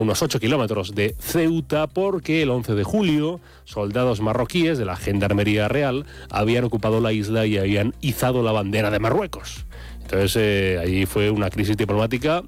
unos 8 kilómetros de Ceuta, porque el 11 de julio soldados marroquíes de la Gendarmería Real habían ocupado la isla y habían izado la bandera de Marruecos. Entonces, ahí fue una crisis diplomática